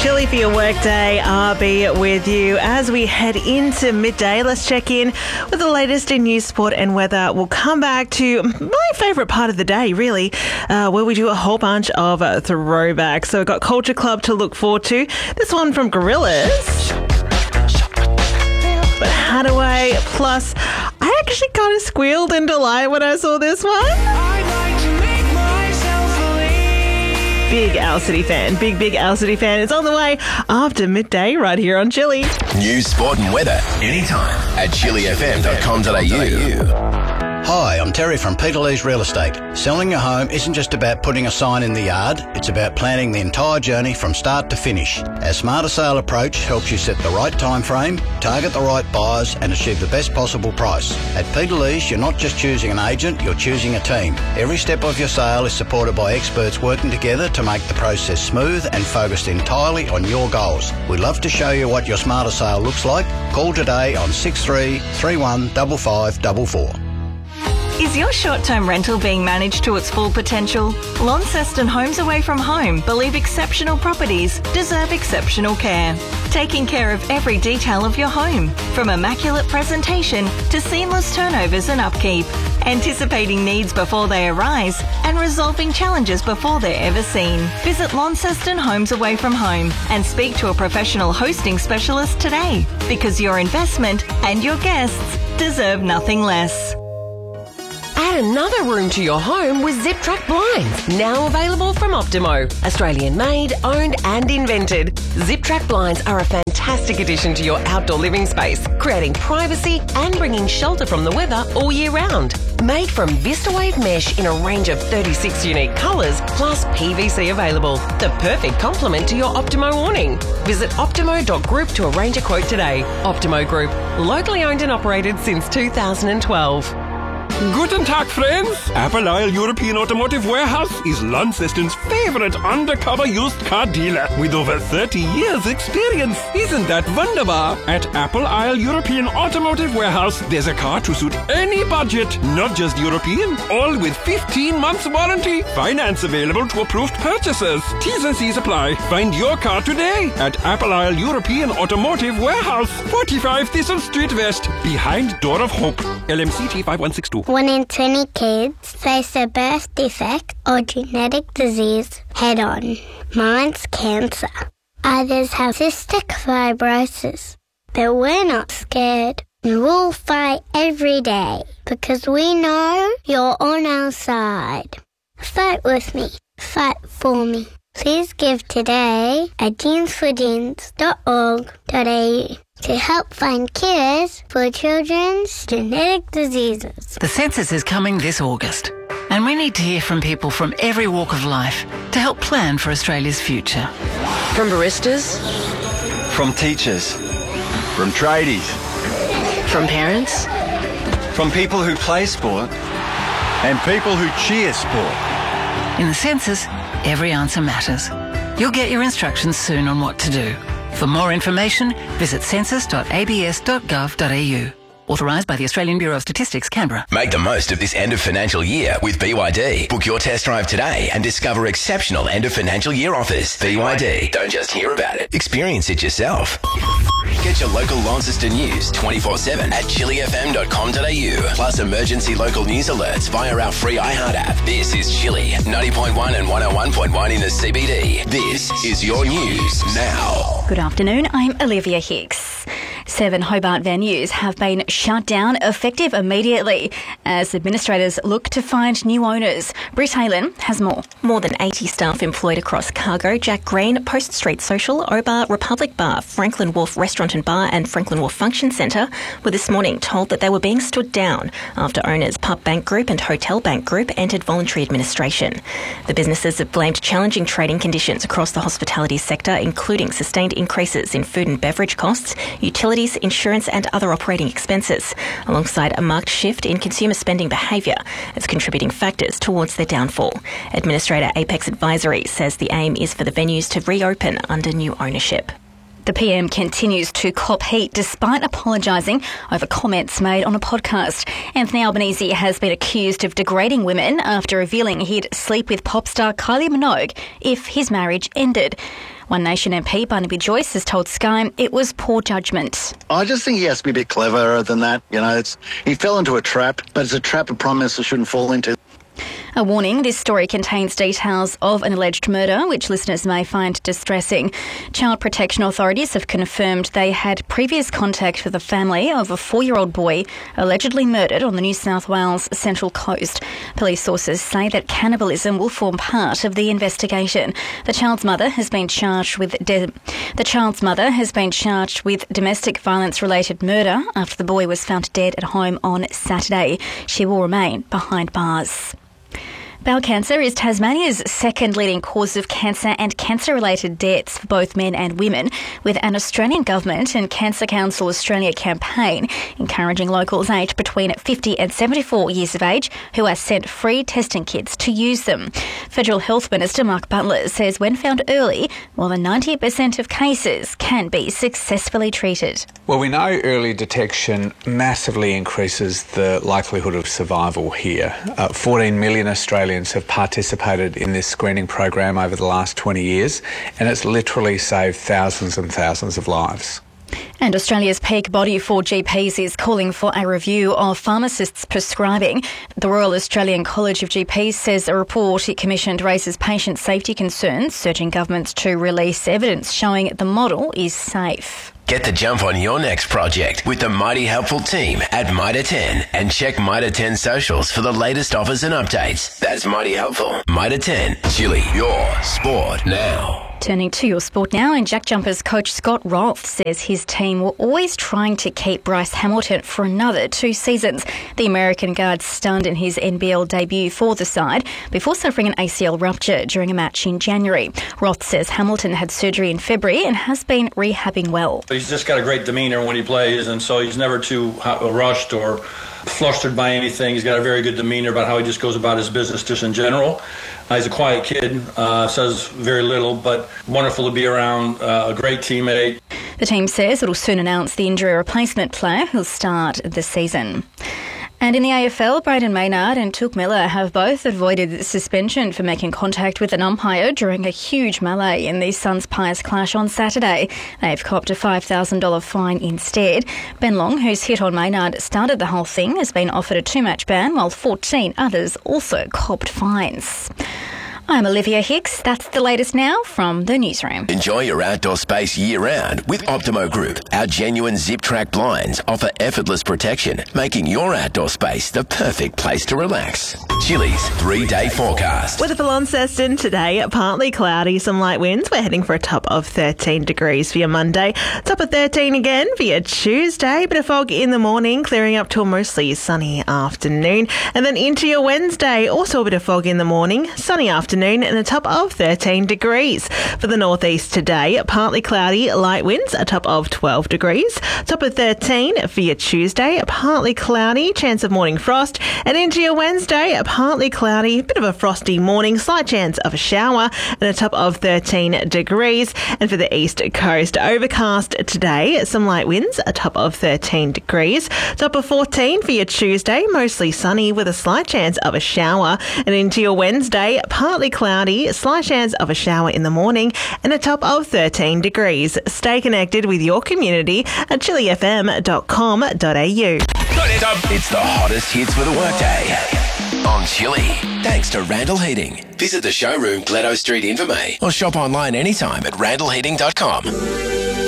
Chilly for your workday. RB with you as we head into midday. Let's check in with the latest in news, sport and weather. We'll come back to my favourite part of the day, really, where we do a whole bunch of throwbacks. So we've got Culture Club to look forward to. This one from Gorillaz. But Hadaway, plus I actually kind of squealed in delight when I saw this one. Big Owl City fan. Big Owl City fan. It's on the way after midday right here on Chilly. News, sport and weather anytime at chillyfm.com.au. Hi, I'm Terry from Peter Lee's Real Estate. Selling your home isn't just about putting a sign in the yard, it's about planning the entire journey from start to finish. Our Smarter Sale approach helps you set the right time frame, target the right buyers and achieve the best possible price. At Peter Lee's, you're not just choosing an agent, you're choosing a team. Every step of your sale is supported by experts working together to make the process smooth and focused entirely on your goals. We'd love to show you what your Smarter Sale looks like. Call today on 6331 5544. Is your short-term rental being managed to its full potential? Launceston Homes Away from Home believe exceptional properties deserve exceptional care. Taking care of every detail of your home, from immaculate presentation to seamless turnovers and upkeep. Anticipating needs before they arise and resolving challenges before they're ever seen. Visit Launceston Homes Away from Home and speak to a professional hosting specialist today, because your investment and your guests deserve nothing less. Add another room to your home with Zip Track Blinds, now available from Optimo. Australian made, owned and invented. Zip Track Blinds are a fantastic addition to your outdoor living space, creating privacy and bringing shelter from the weather all year round. Made from VistaWave mesh in a range of 36 unique colours, plus PVC available. The perfect complement to your Optimo awning. Visit optimo.group to arrange a quote today. Optimo Group, locally owned and operated since 2012. Guten Tag, friends! Apple Isle European Automotive Warehouse is Launceston's favourite undercover used car dealer with over 30 years experience. Isn't that wunderbar? At Apple Isle European Automotive Warehouse, there's a car to suit any budget, not just European. All with 15 months warranty. Finance available to approved purchasers. T's and C's apply. Find your car today at Apple Isle European Automotive Warehouse, 45 Thistle Street West, behind Door of Hope. LMCT 5162. 1 in 20 kids face a birth defect or genetic disease head-on. Mine's cancer. Others have cystic fibrosis. But we're not scared. We'll fight every day because we know you're on our side. Fight with me. Fight for me. Please give today at jeansforjeans.org.au to help find cures for children's genetic diseases. The census is coming this August, and we need to hear from people from every walk of life to help plan for Australia's future. From baristas, from teachers, from tradies, from parents, from people who play sport, and people who cheer sport. In the census, every answer matters. You'll get your instructions soon on what to do. For more information, visit census.abs.gov.au. Authorised by the Australian Bureau of Statistics, Canberra. Make the most of this end of financial year with BYD. Book your test drive today and discover exceptional end of financial year offers. BYD. Don't just hear about it. Experience it yourself. Get your local Launceston news 24/7 at chillyfm.com.au. Plus emergency local news alerts via our free iHeart app. This is Chilly 90.1 and 101.1 in the CBD. This is your news now. Good afternoon, I'm Olivia Hicks. 7 Hobart venues have been shut down effective immediately as administrators look to find new owners. Britt Halen has more. More than 80 staff employed across Cargo, Jack Green, Post Street Social, O-Bar, Republic Bar, Franklin Wharf Restaurant and Bar and Franklin Wharf Function Centre were this morning told that they were being stood down after owners Pub Bank Group and Hotel Bank Group entered voluntary administration. The businesses have blamed challenging trading conditions across the hospitality sector, including sustained increases in food and beverage costs, utilities, insurance and other operating expenses, alongside a marked shift in consumer spending behaviour as contributing factors towards their downfall. Administrator Apex Advisory says the aim is for the venues to reopen under new ownership. The PM continues to cop heat despite apologising over comments made on a podcast. Anthony Albanese has been accused of degrading women after revealing he'd sleep with pop star Kylie Minogue if his marriage ended. One Nation MP Barnaby Joyce has told Sky it was poor judgment. I just think he has to be a bit cleverer than that. He fell into a trap, but it's a trap a Prime Minister shouldn't fall into. A warning, this story contains details of an alleged murder, which listeners may find distressing. Child Protection Authorities have confirmed they had previous contact with a family of a 4-year-old boy allegedly murdered on the New South Wales Central Coast. Police sources say that cannibalism will form part of the investigation. The child's mother has been charged with domestic violence-related murder after the boy was found dead at home on Saturday. She will remain behind bars. Bowel cancer is Tasmania's second leading cause of cancer and cancer-related deaths for both men and women, with an Australian Government and Cancer Council Australia campaign encouraging locals aged between 50 and 74 years of age who are sent free testing kits to use them. Federal Health Minister Mark Butler says when found early, more than 90% of cases can be successfully treated. Well, we know early detection massively increases the likelihood of survival here. 14 million Australians have participated in this screening program over the last 20 years, and it's literally saved thousands and thousands of lives. And Australia's peak body for GPs is calling for a review of pharmacists' prescribing. The Royal Australian College of GPs says a report it commissioned raises patient safety concerns, urging governments to release evidence showing the model is safe. Get the jump on your next project with the Mighty Helpful team at Mitre 10 and check Mitre 10 socials for the latest offers and updates. That's Mighty Helpful. Mitre 10, Chili, your sport now. Turning to your sport now, and Jack Jumpers coach Scott Roth says his team were always trying to keep Bryce Hamilton for another 2 seasons. The American guard stunned in his NBL debut for the side before suffering an ACL rupture during a match in January. Roth says Hamilton had surgery in February and has been rehabbing well. He's just got a great demeanour when he plays, and so he's never too rushed or flustered by anything. He's got a very good demeanour about how he just goes about his business just in general. He's a quiet kid, says very little, but wonderful to be around, a great teammate. The team says it will soon announce the injury replacement player who'll start the season. And in the AFL, Braden Maynard and Touk Miller have both avoided suspension for making contact with an umpire during a huge melee in the Suns-Pies clash on Saturday. They've copped a $5,000 fine instead. Ben Long, whose hit on Maynard started the whole thing, has been offered a 2-match ban, while 14 others also copped fines. I'm Olivia Hicks. That's the latest now from the newsroom. Enjoy your outdoor space year-round with Optimo Group. Our genuine zip-track blinds offer effortless protection, making your outdoor space the perfect place to relax. Chili's 3-day forecast. Weather for Launceston today, partly cloudy, some light winds. We're heading for a top of 13 degrees for your Monday. Top of 13 again for your Tuesday. Bit of fog in the morning, clearing up to a mostly sunny afternoon. And then into your Wednesday, also a bit of fog in the morning, sunny afternoon and a top of 13 degrees. For the northeast today, partly cloudy, light winds, a top of 12 degrees. Top of 13 for your Tuesday, partly cloudy, chance of morning frost. And into your Wednesday, partly cloudy, bit of a frosty morning, slight chance of a shower and a top of 13 degrees. And for the east coast, overcast today, some light winds, a top of 13 degrees. Top of 14 for your Tuesday, mostly sunny with a slight chance of a shower. And into your Wednesday, partly cloudy, slight chance of a shower in the morning and a top of 13 degrees. Stay connected with your community at chilifm.com.au. It's the hottest hits for the workday on Chili. Thanks to Randall Heating. Visit the showroom, Gledo Street, Invermay, or shop online anytime at randallheating.com.